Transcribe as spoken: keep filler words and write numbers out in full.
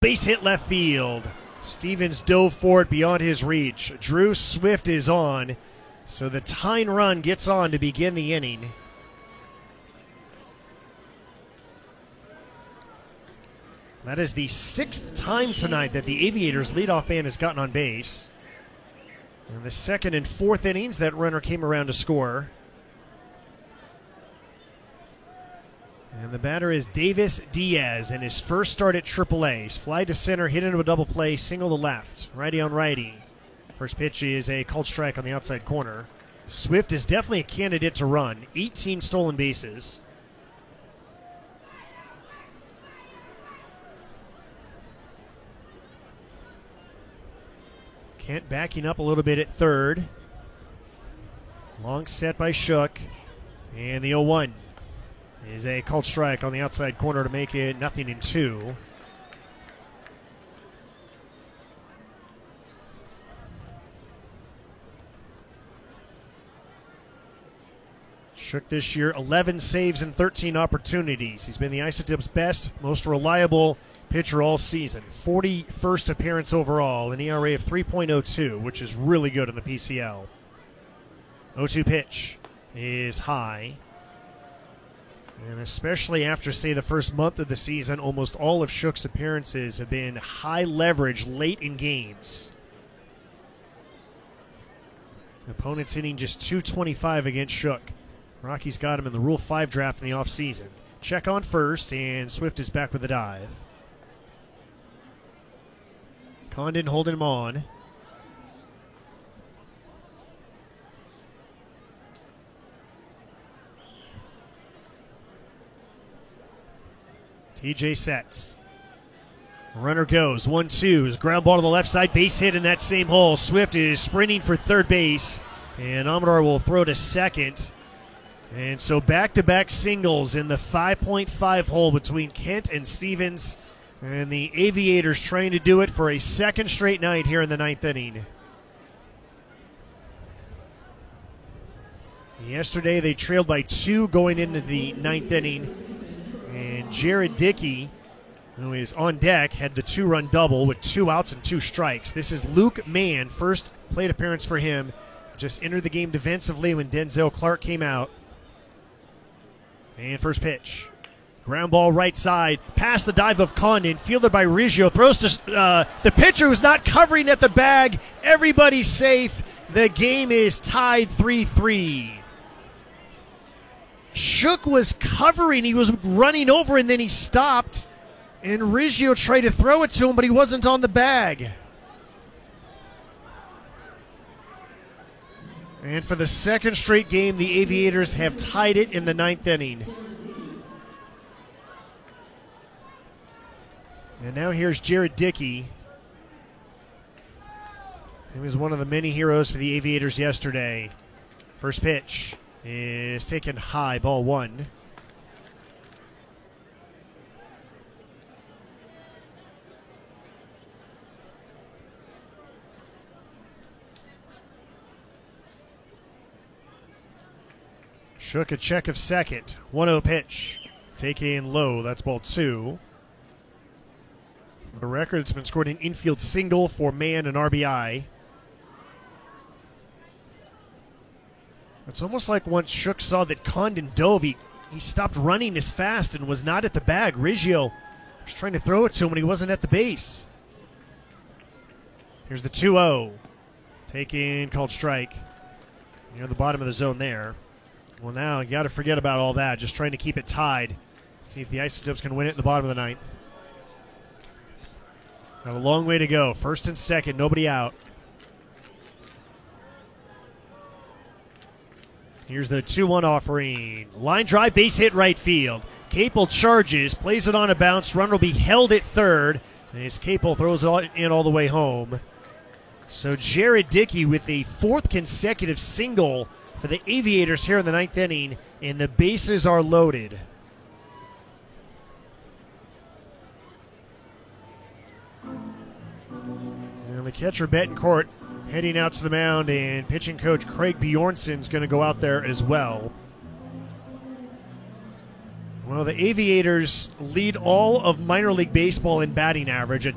base hit left field. Stevens dove for it beyond his reach. Drew Swift is on, so the tying run gets on to begin the inning. That is the sixth time tonight that the Aviators leadoff man has gotten on base. In the second and fourth innings, that runner came around to score. And the batter is Davis Diaz in his first start at triple A. He's fly to center, hit into a double play, single to left, righty on righty. First pitch is a called strike on the outside corner. Swift is definitely a candidate to run. eighteen stolen bases. Kent backing up a little bit at third. Long set by Shook. And the oh one is a called strike on the outside corner to make it nothing in two. Shook this year, eleven saves and thirteen opportunities. He's been the Isotopes' best, most reliable pitcher all season. forty-first appearance overall, an E R A of three point oh two, which is really good in the P C L. oh two pitch is high. And especially after, say, the first month of the season, almost all of Shook's appearances have been high leverage late in games. Opponents hitting just two twenty-five against Shook. Rockies got him in the Rule five draft in the offseason. Check on first, and Swift is back with a dive. Condon holding him on. T J sets. Runner goes. one two. Ground ball to the left side. Base hit in that same hole. Swift is sprinting for third base. And Amador will throw to second. And so back-to-back singles in the five point five hole between Kent and Stevens. And the Aviators trying to do it for a second straight night here in the ninth inning. Yesterday they trailed by two going into the ninth inning. And Jared Dickey, who is on deck, had the two-run double with two outs and two strikes. This is Luke Mann, first plate appearance for him. Just entered the game defensively when Denzel Clark came out. And first pitch. Ground ball right side, past the dive of Condon, fielded by Riggio, throws to uh, the pitcher who's not covering at the bag. Everybody's safe. The game is tied three three. Shook was covering, he was running over, and then he stopped. And Riggio tried to throw it to him, but he wasn't on the bag. And for the second straight game, the Aviators have tied it in the ninth inning. And now here's Jared Dickey. He was one of the many heroes for the Aviators yesterday. First pitch is taken high, ball one. Shook a check of second. one oh pitch. Taken low. That's ball two. For the record, it's been scored an infield single for Mann and R B I. It's almost like once Shook saw that Condon dove, he, he stopped running as fast and was not at the bag. Riggio was trying to throw it to him, and he wasn't at the base. Here's the two oh. Taken, called strike. Near the bottom of the zone there. Well, now you got to forget about all that. Just trying to keep it tied. See if the Isotopes can win it in the bottom of the ninth. Got a long way to go. First and second, nobody out. Here's the two one offering. Line drive, base hit right field. Capel charges, plays it on a bounce. Runner will be held at third. And as Capel throws it in all the way home. So Jared Dickey with a fourth consecutive single for the Aviators here in the ninth inning, and the bases are loaded. And the catcher Betancourt heading out to the mound, and pitching coach Craig Bjornson's going to go out there as well. Well, the Aviators lead all of minor league baseball in batting average at